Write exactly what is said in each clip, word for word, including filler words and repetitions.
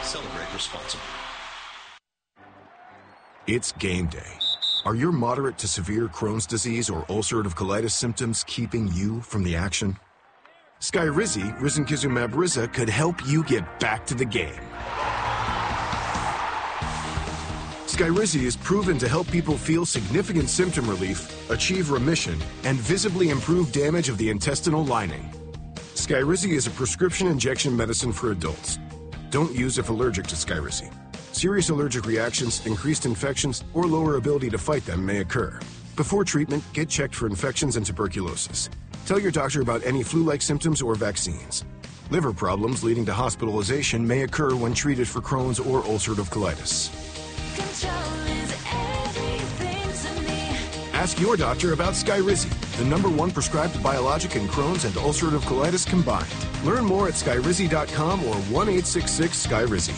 Celebrate responsibly. It's game day. Are your moderate to severe Crohn's disease or ulcerative colitis symptoms keeping you from the action? Skyrizi, risankizumab Riza, could help you get back to the game. Skyrizi is proven to help people feel significant symptom relief, achieve remission, and visibly improve damage of the intestinal lining. Skyrizi is a prescription injection medicine for adults. Don't use if allergic to Skyrizi. Serious allergic reactions, increased infections, or lower ability to fight them may occur. Before treatment, get checked for infections and tuberculosis. Tell your doctor about any flu-like symptoms or vaccines. Liver problems leading to hospitalization may occur when treated for Crohn's or ulcerative colitis. Ask your doctor about Skyrizi, the number one prescribed biologic in Crohn's and ulcerative colitis combined. Learn more at skyrizi dot com or one eight six six Skyrizi.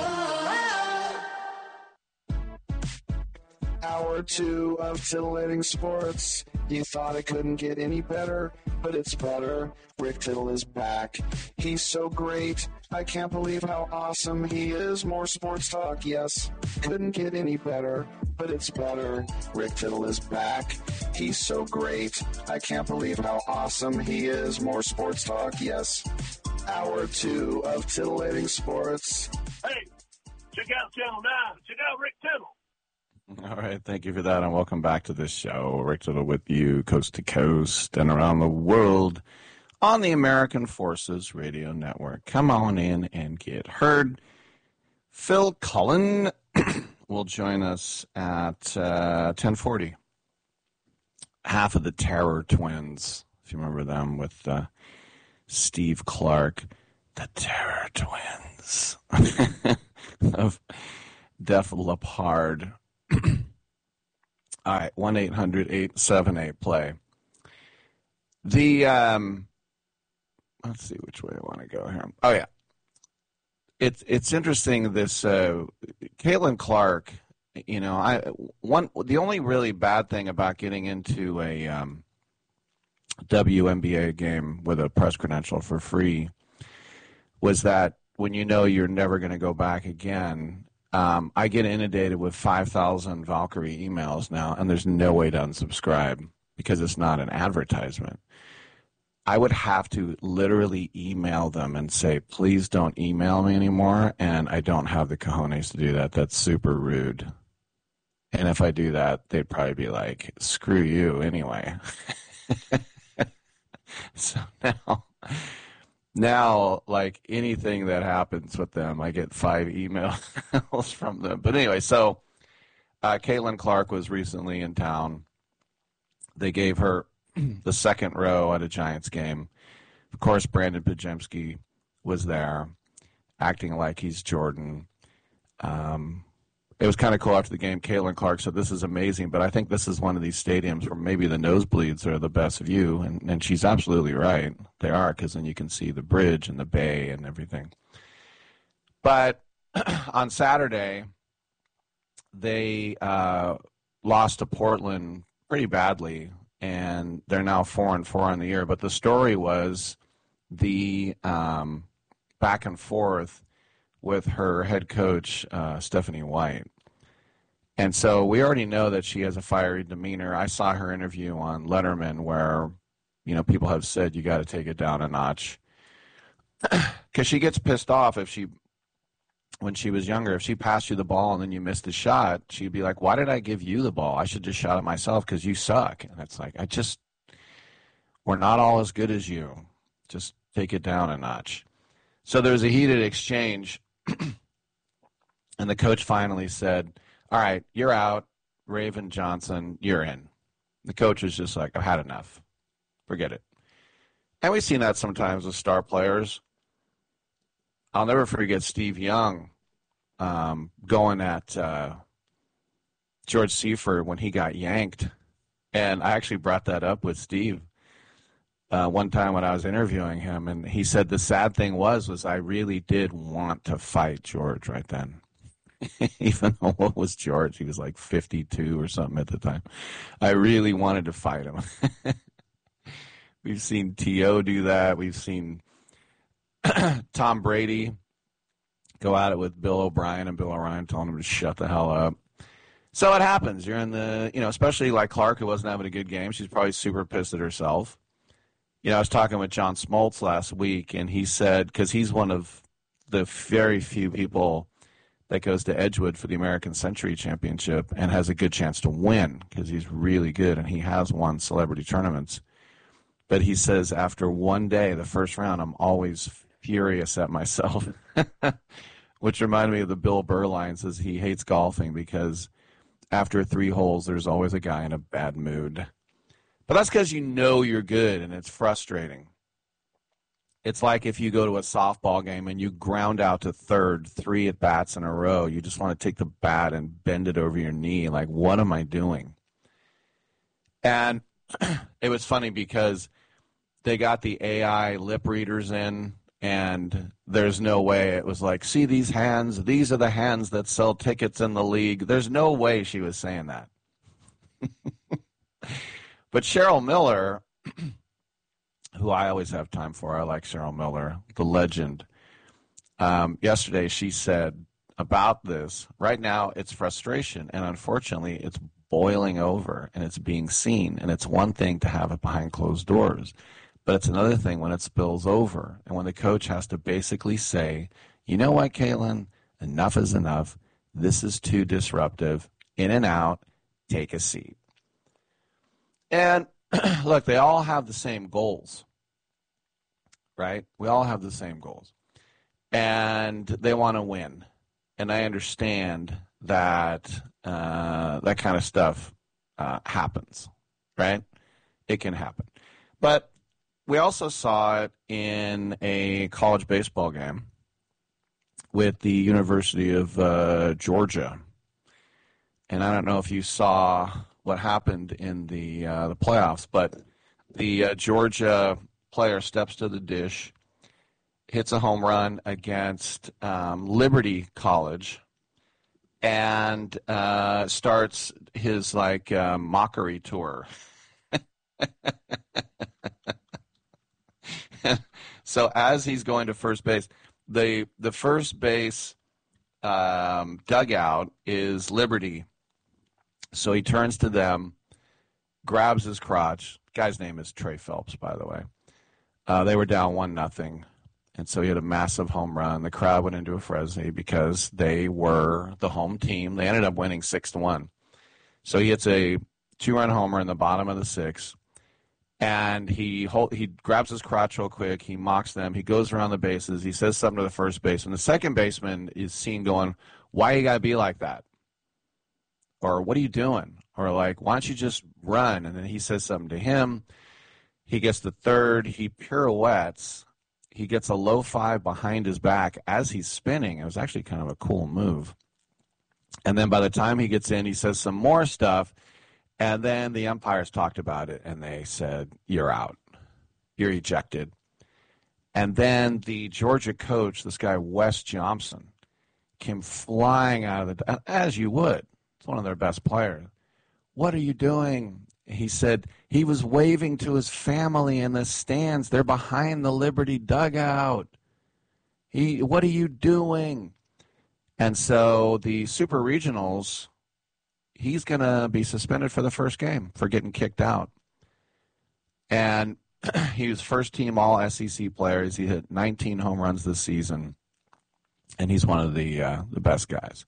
Hour two of titillating sports. You thought it couldn't get any better, but it's better. Rick Tittle is back. He's so great. I can't believe how awesome he is. More sports talk, yes. Couldn't get any better, but it's better. Rick Tittle is back. He's so great. I can't believe how awesome he is. More sports talk, yes. Hour two of titillating sports. Hey, check out Channel nine. Check out Rick Tittle. All right, thank you for that, and welcome back to this show. Rick Tittle with you, coast to coast and around the world on the American Forces Radio Network. Come on in and get heard. Phil Cullen will join us at uh, ten forty. Half of the Terror Twins, if you remember them, with uh, Steve Clark. The Terror Twins of Def Leppard. All right, one eight hundred eight seven eight play. The, um, let's see which way I want to go here. Oh, yeah. It's it's interesting, this, uh, Caitlin Clark, you know, I one the only really bad thing about getting into a um, W N B A game with a press credential for free was that when you know you're never going to go back again, Um, I get inundated with five thousand Valkyrie emails now, and there's no way to unsubscribe because it's not an advertisement. I would have to literally email them and say, please don't email me anymore, and I don't have the cojones to do that. That's super rude. And if I do that, they'd probably be like, screw you anyway. So now... Now, like anything that happens with them, I get five emails from them. But anyway, so uh, Caitlin Clark was recently in town. They gave her the second row at a Giants game. Of course, Brandon Pajemski was there, acting like he's Jordan. Um, it was kind of cool after the game. Caitlin Clark said, this is amazing, but I think this is one of these stadiums where maybe the nosebleeds are the best view. And, and she's absolutely right. They are, because then you can see the bridge and the bay and everything. But on Saturday, they uh, lost to Portland pretty badly, and they're now four and four on the year. But the story was the um, back and forth with her head coach, uh, Stephanie White. And so we already know that she has a fiery demeanor. I saw her interview on Letterman where, you know, people have said you got to take it down a notch. Because she gets pissed off if she, when she was younger, if she passed you the ball and then you missed the shot, she'd be like, why did I give you the ball? I should just shot it myself because you suck. And it's like, I just, we're not all as good as you. Just take it down a notch. So there was a heated exchange. And the coach finally said, all right, you're out. Raven Johnson, you're in. The coach was just like, I've had enough. Forget it. And we've seen that sometimes with star players. I'll never forget Steve Young um, going at uh, George Seifert when he got yanked. And I actually brought that up with Steve uh, one time when I was interviewing him. And he said the sad thing was, was I really did want to fight George right then. Even though what was George? He was like fifty-two or something at the time. I really wanted to fight him. We've seen T O do that. We've seen Tom Brady go at it with Bill O'Brien, and Bill O'Brien told him to shut the hell up. So it happens. You're in the, you know, especially like Clark, who wasn't having a good game. She's probably super pissed at herself. You know, I was talking with John Smoltz last week, and he said, because he's one of the very few people that goes to Edgewood for the American Century Championship and has a good chance to win because he's really good, and he has won celebrity tournaments. But he says after one day, the first round, I'm always furious at myself, which reminded me of the Bill Burr line, says he hates golfing because after three holes, there's always a guy in a bad mood. But that's because you know you're good, and it's frustrating. It's like if you go to a softball game and you ground out to third three at bats in a row. You just want to take the bat and bend it over your knee. Like, what am I doing? And it was funny because they got the A I lip readers in, and there's no way it was like, see these hands? These are the hands that sell tickets in the league. There's no way she was saying that. But Cheryl Miller, who I always have time for, I like Cheryl Miller, the legend. Um, yesterday she said about this, right now it's frustration, and unfortunately it's boiling over, and it's being seen. And it's one thing to have it behind closed doors, but it's another thing when it spills over and when the coach has to basically say, you know what, Caitlin, enough is enough. This is too disruptive. In and out, take a seat. And look, they all have the same goals, right? We all have the same goals. And they want to win. And I understand that uh, that kind of stuff uh, happens, right? It can happen. But we also saw it in a college baseball game with the University of uh, Georgia. And I don't know if you saw what happened in the uh, the playoffs, but the uh, Georgia player steps to the dish, hits a home run against um, Liberty College, and uh, starts his like uh, mockery tour. So as he's going to first base, the the first base um, dugout is Liberty. So he turns to them, grabs his crotch. Guy's name is Trey Phelps, by the way. Uh, they were down one nothing, and so he had a massive home run. The crowd went into a frenzy because they were the home team. They ended up winning six to one. So he hits a two-run homer in the bottom of the sixth. And he hold, he grabs his crotch real quick. He mocks them. He goes around the bases. He says something to the first baseman. The second baseman is seen going, why you got to be like that? Or what are you doing? Or like, why don't you just run? And then he says something to him. He gets the third. He pirouettes. He gets a low five behind his back as he's spinning. It was actually kind of a cool move. And then by the time he gets in, he says some more stuff. And then the umpires talked about it, and they said, you're out. You're ejected. And then the Georgia coach, this guy Wes Johnson, came flying out of the – as you would. It's one of their best players. What are you doing? He said he was waving to his family in the stands. They're behind the Liberty dugout. He, what are you doing? And so the Super Regionals – he's going to be suspended for the first game for getting kicked out. And he was first-team All-S E C players. He hit nineteen home runs this season, and he's one of the uh, the best guys.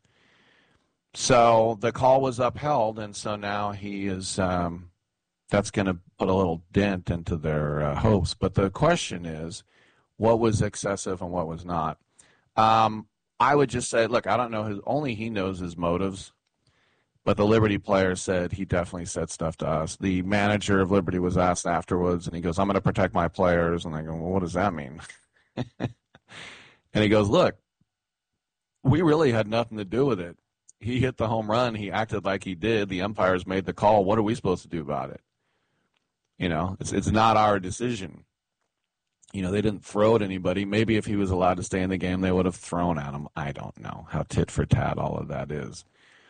So the call was upheld, and so now he is um, – that's going to put a little dent into their uh, hopes. But the question is, what was excessive and what was not? Um, I would just say, look, I don't know his – only he knows his motives. But the Liberty player said he definitely said stuff to us. The manager of Liberty was asked afterwards, and he goes, I'm going to protect my players. And I go, well, what does that mean? And he goes, look, we really had nothing to do with it. He hit the home run. He acted like he did. The umpires made the call. What are we supposed to do about it? You know, it's it's not our decision. You know, they didn't throw at anybody. Maybe if he was allowed to stay in the game, they would have thrown at him. I don't know how tit for tat all of that is.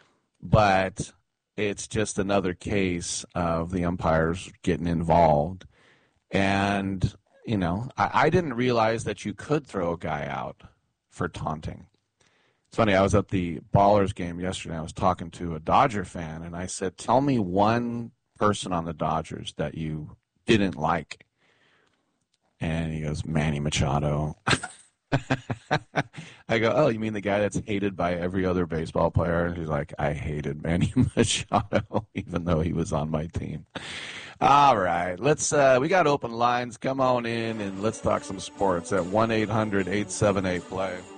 But it's just another case of the umpires getting involved. And, you know, I, I didn't realize that you could throw a guy out for taunting. It's funny, I was at the Ballers game yesterday. I was talking to a Dodger fan, and I said, tell me one person on the Dodgers that you didn't like. And he goes, Manny Machado. I go, oh, you mean the guy that's hated by every other baseball player? And he's like, I hated Manny Machado, even though he was on my team. All right, let's. Uh, we got open lines. Come on in and let's talk some sports at one eight hundred eight seven eight play.